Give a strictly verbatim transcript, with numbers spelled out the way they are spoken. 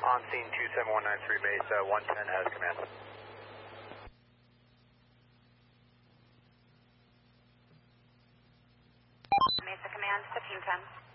On scene two seven one nine three base, uh, one ten has command. Mesa Command, fifteen ten.